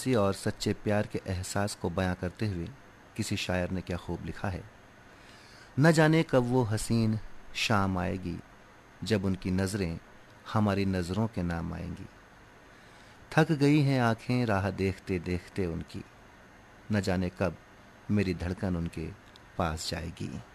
हंसी और सच्चे प्यार के एहसास को बयां करते हुए किसी शायर ने क्या खूब लिखा है। न जाने कब वो हसीन शाम आएगी, जब उनकी नज़रें हमारी नज़रों के नाम आएंगी। थक गई हैं आंखें राह देखते देखते उनकी, न जाने कब मेरी धड़कन उनके पास जाएगी।